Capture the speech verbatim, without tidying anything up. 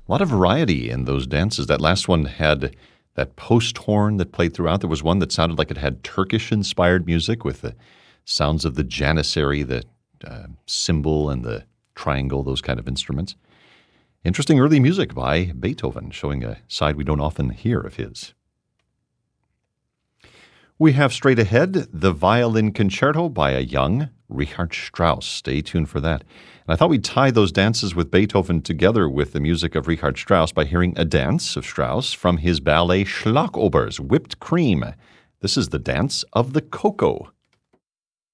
A lot of variety in those dances. That last one had that post horn that played throughout. There was one that sounded like it had Turkish-inspired music with the sounds of the janissary, the uh, cymbal and the triangle, those kind of instruments. Interesting early music by Beethoven, showing a side we don't often hear of his. We have straight ahead the Violin Concerto by a young Richard Strauss. Stay tuned for that. And I thought we'd tie those dances with Beethoven together with the music of Richard Strauss by hearing a dance of Strauss from his ballet Schlagobers, Whipped Cream. This is the dance of the cocoa.